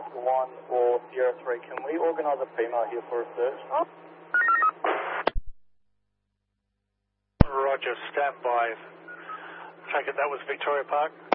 Oscar 1 or Sierra 3, can we organise a female here for a search? Roger, stand by. Take it that was Victoria Park.